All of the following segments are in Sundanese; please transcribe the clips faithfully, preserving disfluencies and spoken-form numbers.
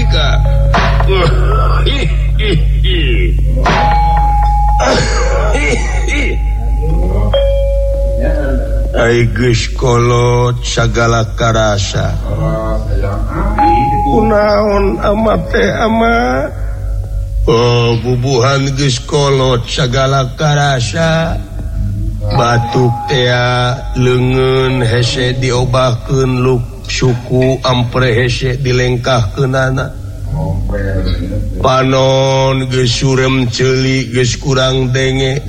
Mardika. Ai geus kolot sagala karasa. Kunaon ama teh ama? Oh, bubuhan geus kolot sagala karasa. Batuk teh leungeun hese diobahkeun luk suku ampre hese dilengkahkeunana. Panon geus surem ceuli geus kurang denge.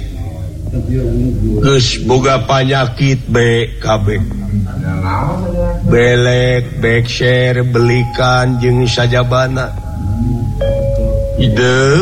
Geus boga panyakit be kabeh. Belek, bekser, belikan jeung sajabana. Hidup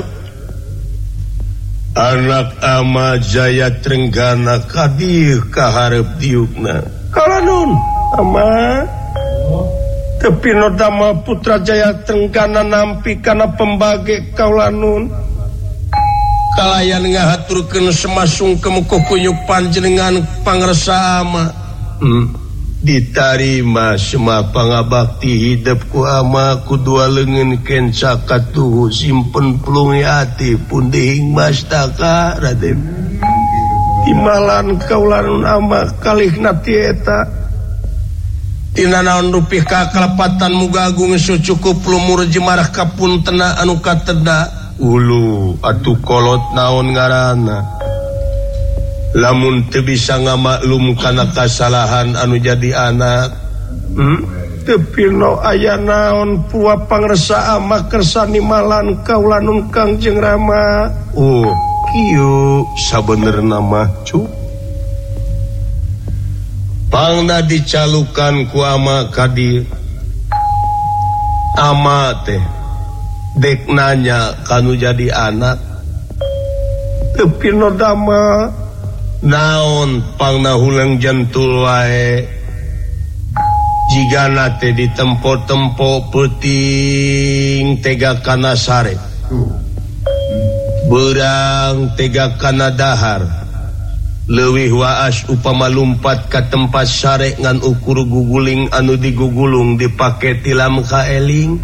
anak ama Jaya Trenggana kadir kaharep diukna. Kalanun ama tepi nodama putra Jaya Trenggana nampi kana pembage kaulanun. Kalayan ngahaturkeun semasungkem kukuyuk panjenengan pangresa ama. Hmm. Ditarima semua pangabakti hidup ku ama kudua leungeun kenca katuhu simpen pelungi hati pun dihing mastaka Raden. Timalan kaulanun ama kalihna tieta. Tina naon rupih kakelepatan muga agung sucukup lumur jemarah kapuntena anu kateda. Ulu atuh kolot naon ngaranna. Lamun teu bisa ngamaklum kana kasalahan anu jadi anak. Hmm? Teu pino aya naon pua pangresa ama kersani malan kaulanun Kangjeng Rama. Oh, kieu sabenerna mah cu. Pangna dicalukan ku ama kadi. Ama teh dek nanya kanu jadi anak. Teu pino dama naon pangna hulang jantul wae jigana teh ditempo-tempo peuting tega kana sare beurang tega kana dahar leuwih waas upama lumpat ka tempat sare ngan ukur guguling anu digugulung dipake tilam kaeling.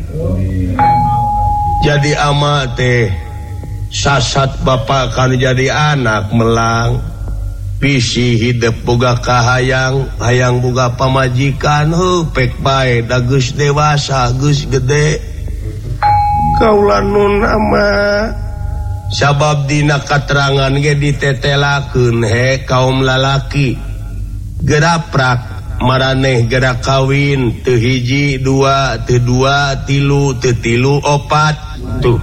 Jadi ama teh sasat bapak kan jadi anak melang bisi hidup boga kahayang hayang boga pamajikan heuh pek bae da geus dewasa geus gede. Kaulanun ama sabab dina katerangan ge ditetelakeun he kaum lalaki geraprak maraneh gerak kawin teu hiji dua teu dua tilu teu tilu opat tuh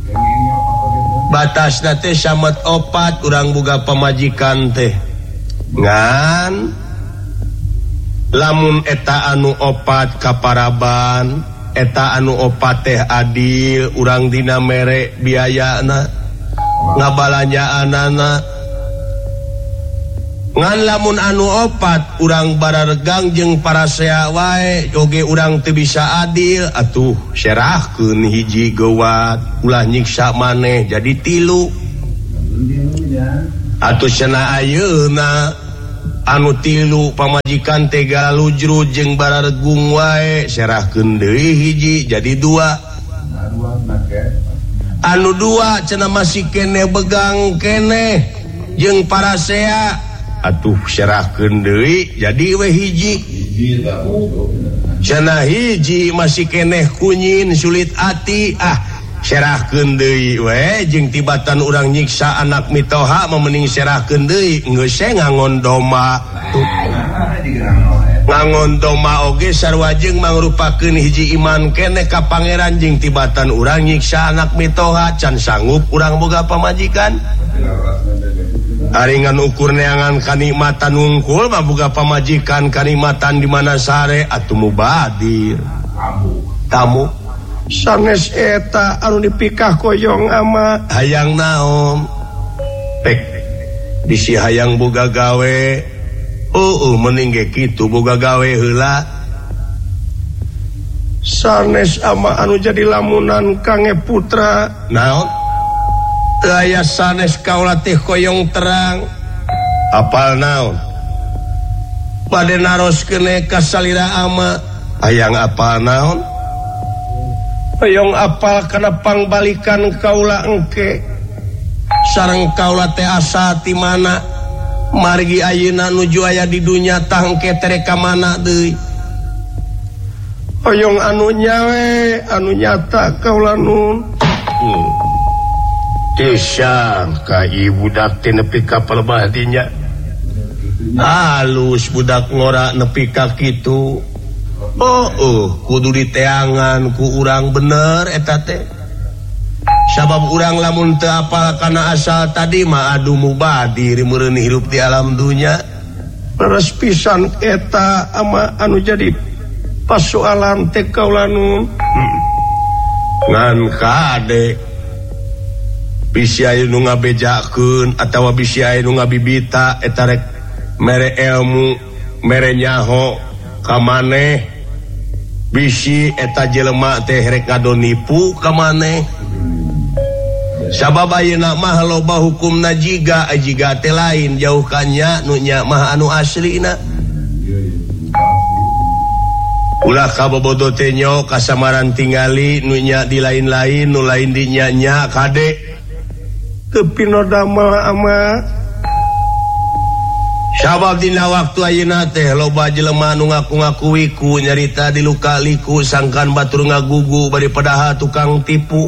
batasna teh samet opat urang boga pamajikan teh ngan lamun eta anu opat kaparaban eta anu opat teh adil urang dina mere biayana ngabalanjaanana ngan lamun anu opat urang bararegang jeung parasea wae oge urang teu bisa adil atuh serahkeun hiji geuwat ulah nyiksa maneh jadi tilu atuh cenah ayeuna anu tilu pamajikan teh galujrud jeung bararegung wae serahkeun deui hiji jadi dua anu dua cenah masih kene begang kene jeung parasea atuh serahkeun deui jadi we hiji cenah hiji masih keneh kunyin sulit ati ah serahkeun deui we jeung tibatan urang nyiksa anak mitoha mending serahkeun deui geus ngangon doma ngangon doma oge sarua jeung mangrupakeun hiji iman keneh ka pangeran jeung tibatan urang nyiksa anak mitoha can sanggup urang boga pamajikan. Aringan ukur neangan kanikmatan unggul mah boga pamajikan kanikmatan di mana sare atuh mubadir tamu sanes eta anu dipikah koyong ama hayang naon pek bisi hayang boga gawe heueuh mending ge kitu boga gawe heula sanes ama anu jadi lamunan Kange Putra naon aya sanes kaula teh koyong terang apal naon bade naroskeun ka salira ama hayang apal naon hoyong apal kana pangbalikan kaula engke sareng kaula teh asa ti mana margi ayeuna nuju aya di dunya tah engke tere ka mana deui hoyong anu nyawe anu nyata kaula nun hmm. Tisang ka ibu budak teh nepi ka pelebah dinya halus budak ngora nepi ka kitu oh oh kudu diteangan ku urang bener eta teh sabab urang lamun teu apal kana asal tadi mah adu mubadir meureun hirup di alam dunya leres pisan eta ama anu jadi pasoalan teh kaula nun hmm. ngan kade bisi aya nu ngabejakeun atawa bisi aya nu ngabibita eta rek mere ilmu mere nyaho ka maneh bisi eta jelema teh rek ngadonipu ka maneh sabab ayeuna mah loba hukumna jiga jiga teh lain jauh kanya nu nya mah anu aslina ulah kabobodo teh nyo kasamaran tingali nu nya di lain-lain nu lain di nya-nya kade tepi no damel ama sabab dina waktu ayeuna teh loba jelema nu ngaku-ngaku wiku nyarita di luka liku sangkan batur ngagugu bari padahal tukang tipu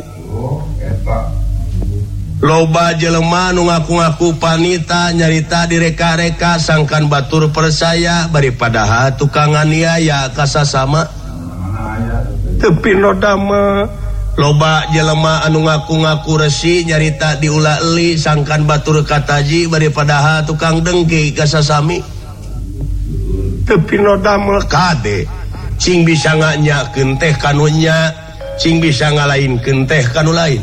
loba jelema nu ngaku-ngaku panita nyarita di reka-reka sangkan batur persaya bari padahal tukang aniaya kasasama tepi no damel loba jelema anu ngaku-ngaku resi nyarita diulah eli sangkan batur kataji bari padahal tukang dengki kasasami tepi no damel kade cing bisa nganyakeun teh kanu nya cing bisa ngalainkeun teh kanu lain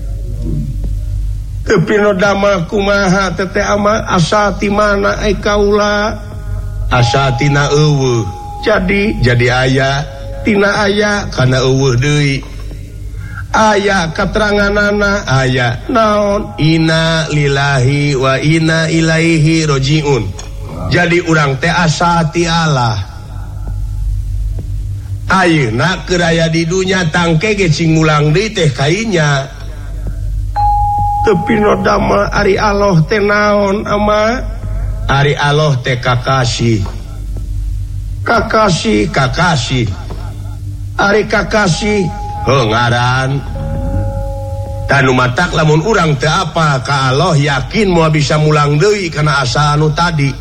tepi no damel kumaha teteh ama asa ti mana ai kaula asa tina eueuh jadi jadi aya tina aya kana eueuh deui aya keteranganana aya naon inna lillahi wa inna ilaihi rojiun jadi urang teh asa ti Allah ayeuna keur aya di dunya tangke ge cing ulang deui teh kainya tepi no damel ari Allah teh naon ama ari Allah teh kakasih kakasih kakasih ari kakasih heuh ngaran tanu matak lamun urang teu apa ka Allah yakin moal bisa mulang deui kana asa anu tadi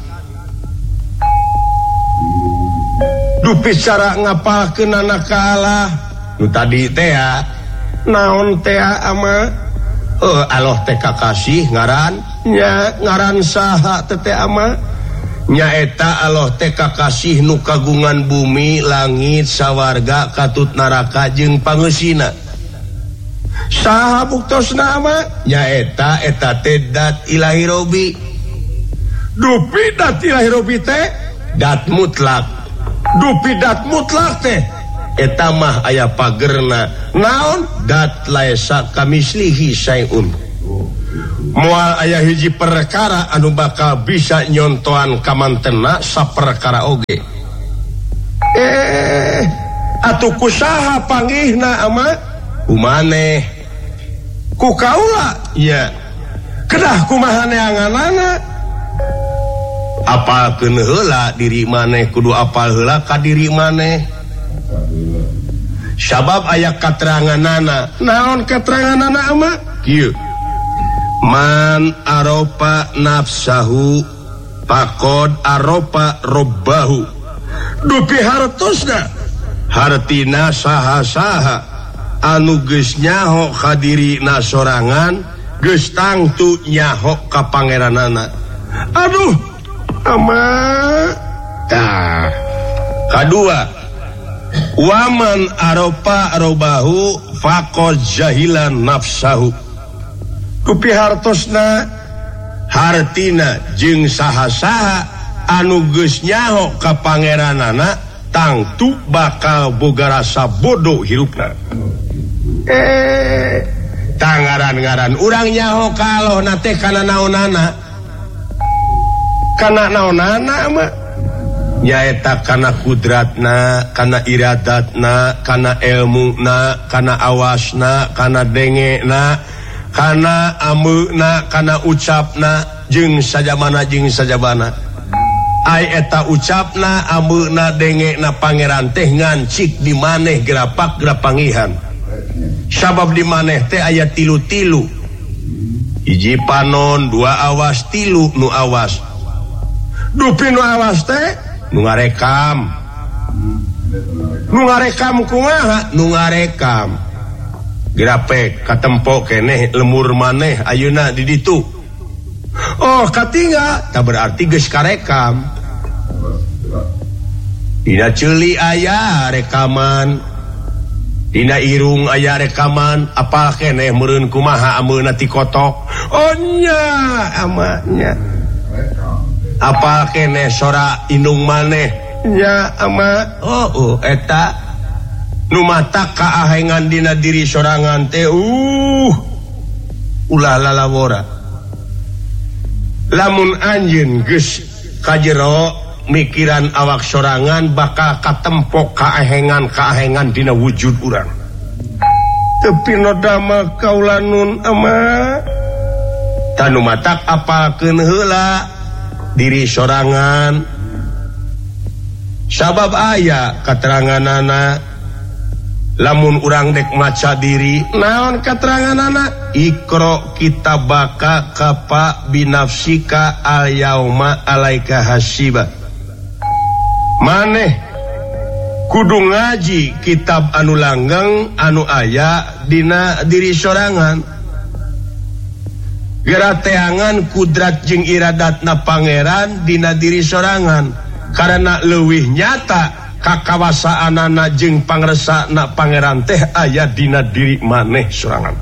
dupi cara ngapalkeun anak ka Allah nu tadi teh naon teh ama heuh Allah teh kakasih ngaran nya ngaran saha teh teh ama nyaeta Allah teh kakasih nu kagungan bumi langit sawarga katut neraka jeung pangeusina saha buktosna mah nyaeta eta teh dat ilahi robi dupi dat ilahi robi teh dat mutlak dupi dat mutlak teh eta mah aya pagerna naon dat laisa kamislihi sayun moal aya hiji perkara anu bakal bisa nyontoan kamantena saperkara oge eh atuh kusaha panggihna ama kumaneh ku kaula nya kedah kumaha neanganana apalkeun heula diri maneh kudu apal heula ka diri maneh sabab aya kateranganana naon kateranganana ama kieu man aropa nafsahu pakod aropa robbahu dupi hartosna hartina saha-saha anu geus nyaho ka dirina sorangan geus tangtu nyaho ka pangeranana aduh ama tah kadua waman aropa robahu faqad jahilan nafsahu dupi hartosna hartina jeung saha-saha anu geus nyaho ka pangeranana tangtu bakal boga rasa bodoh hirupna eh tangaran-ngaran urang nyaho ka Allahna teh kana naonana kana naonana mah nyaeta kana kudratna, kana iradatna, kana ilmuna, kana awasna, kana dengena, kana ameuna, kana ucapna, jeung sajabana jeung sajabana. Ai eta ucapna, ameuna, dengena pangeran teh ngancik di maneh gerapak gerapangihan. Sabab di maneh teh aya tilu-tilu. Hiji panon, dua awas, tilu nu awas. Dupi nu awas teh nu ngarekam, nu ngarekam kumaha, nu ngarekam grapek katempo keneh lemur maneh ayeuna di ditu. Oh katinggal tak berarti geus karekam. Dina ceuli aya rekaman, dina irung aya rekaman, apal keneh meureun kumaha ameuna ti kotok. Oh nya amanya apa kene sora indung maneh nya ama. Oh uh, eta nu mata kaahengan dina diri sorangan teh uh ulah lalawora. Lamun anjeun geus kajero mikiran awak sorangan bakal katempok kaahengan kaahengan dina wujud urang. Tapi nodama kaulanun ama tanu matak apalkeun heula diri sorangan. Sabab aya kateranganana lamun urang dek maca diri naon kateranganana ikro kitabaka kafa binafsika al yauma alaika hasiba. Maneh kudu ngaji kitab anu langgeng anu aya dina diri sorangan. Gerateangan kudrat jeung iradatna pangeran dina diri sorangan karena leuwih nyata kakawasaanana jeung pangresana pangeran teh aya dina diri maneh sorangan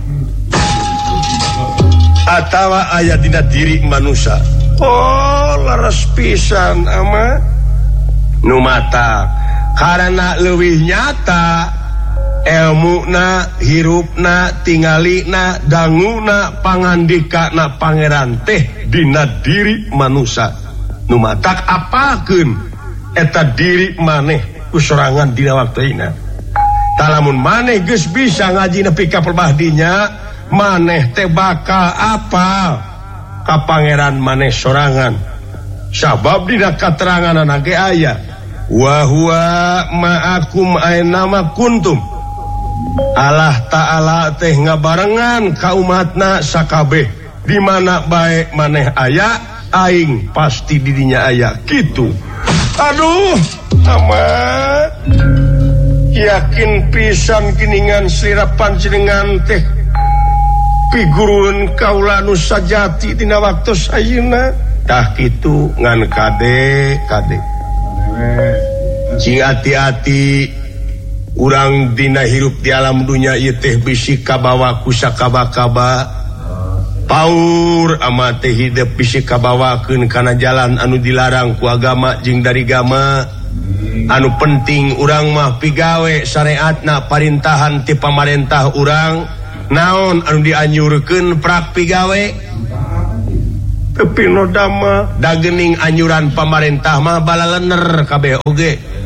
atawa aya dina diri manusia. Oh leres pisan ama nu mata karena leuwih nyata ilmuna, hirupna, tingalina, danguna, pangandikana pangeran teh dina diri manusia. Nu matak apakeun eta diri maneh kusorangan dina waktuina. Talamun maneh geus bisa ngaji nepi ka perbahdinya, maneh teh bakal apal ka pangeran maneh sorangan. Sabab dina kateranganana ge aya wa huwa ma'akum aina ma kuntum. Allah Ta'ala teh ngabarengan ka umatna sakabeh di mana bae maneh aya aing pasti didinya aya kitu. Aduh amat yakin pisan kiningan sirapan jenengan teh piguruan kaula nu sajati dina waktu sayeuna tah kitu ngan kade kade cing hati-hati urang dina hirup di alam dunia ieu teh bisi kabawa ku sakaba-kaba paur ama teh hidup bisi kabawakeun kana jalan anu dilarang ku agama jeung dari agama. Anu penting urang mah pigawe syariatna parintahan ti pamarentah urang naon anu dianjurkeun prak pigawe. Tapi nodama da geuning anjuran pamarentah mah balalener kabeh oge.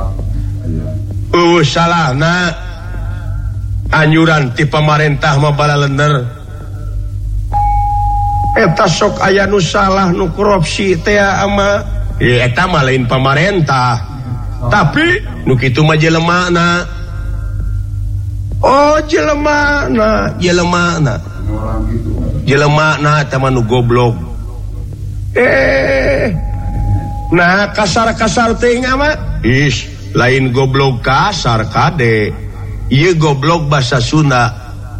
Uh, salah na anjuran ti pamarentah mah balalener eta sok aya nu salah nu korupsi teh ama ya eta mah lain pamarentah tapi nu kitu mah jelemana. Oh jelemana jelemana jelemana eta mah nu goblok eh nah kasar-kasar teh mah is lain goblok kasar kade ieu goblok basa Sunda.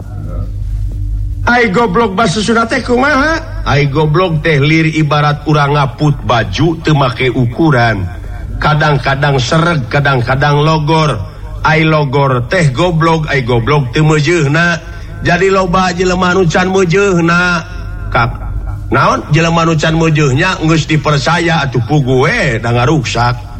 Ai goblok basa Sunda teh kumaha? Ai goblok teh lir ibarat urang ngaput baju teu make ukuran, kadang-kadang sereg kadang-kadang logor. Ai logor teh goblok, ai goblok teu meujeuhna. Jadi loba jelema nu can meujeuhna kak naon jelema nu can meujeuhnya geus dipercaya atuh pugu we da ngaruksak.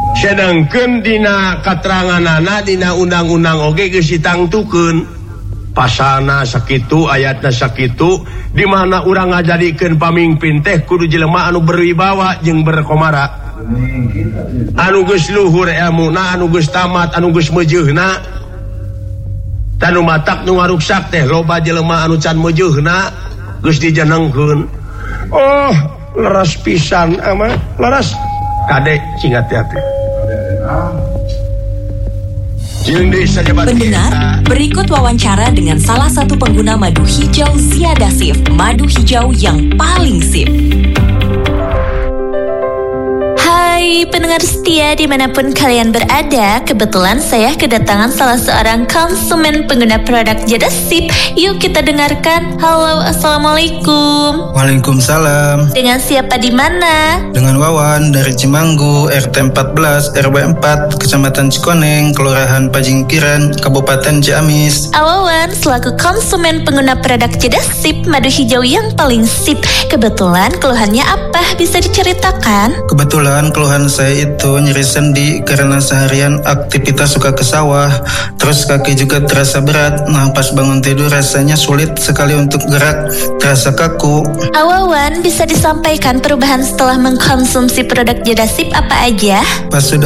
Sedangkeun dina kateranganana dina undang-undang oge geus ditangtukeun pasana sakitu ayatna sakitu di mana urang ngajadikeun pamingpin teh kudu jelema anu berwibawa jeung berkomara anu geus luhur ilmuna anu geus tamat anu geus meujeuhna tanu matak nu ngaruksak teh loba jelema anu can meujeuhna geus dijenengkeun oh leres pisan ama leres kade cing hati-hati. Pendengar, berikut wawancara dengan salah satu pengguna madu hijau Ziada Sip, madu hijau yang paling sip. Hai pendengar setia dimanapun kalian berada, kebetulan saya kedatangan salah seorang konsumen pengguna produk Ziada Sip. Yuk kita dengarkan. Halo, assalamualaikum. Waalaikumsalam. Dengan siapa di mana? Dengan Wawan dari Cimanggu, R T empat belas R W empat, Kecamatan Cikoneng, Kelurahan Pajingkiran, Kabupaten Ciamis. Wawan selaku konsumen pengguna produk Ziada Sip, madu hijau yang paling sip. Kebetulan keluhannya apa? Bisa diceritakan? Kebetulan keluhan saya itu nyeri sendi karena seharian aktivitas suka ke sawah, terus kaki juga terasa berat. Nah pas bangun tidur rasanya sulit sekali untuk gerak, terasa kaku. Wawan bisa disampaikan perubahan setelah mengkonsumsi produk Ziada Sip apa aja? Pas sudah